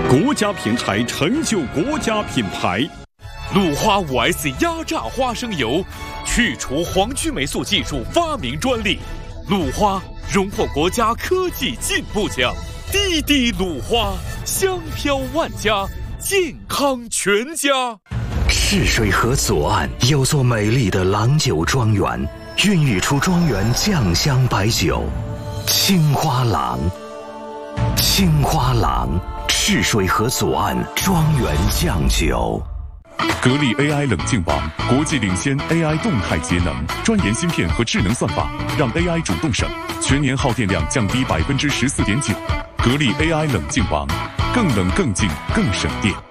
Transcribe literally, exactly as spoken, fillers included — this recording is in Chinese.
国家品牌成就国家品牌。 鲁花 五 S 压榨花生油，去除黄曲霉素技术发明专利。鲁花荣获国家科技进步奖。滴滴鲁花，香飘万家，健康全家。 赤水河左岸有座美丽的郎酒庄园，孕育出庄园酱香白酒青花郎。青花郎，赤水河左岸庄园酱酒。 格力 A I 冷静王，国际领先 A I 动态节能，专研芯片和智能算法，让 A I 主动省，全年耗电量降低百分之十四点九。格力 A I 冷静王，更冷更静更省电。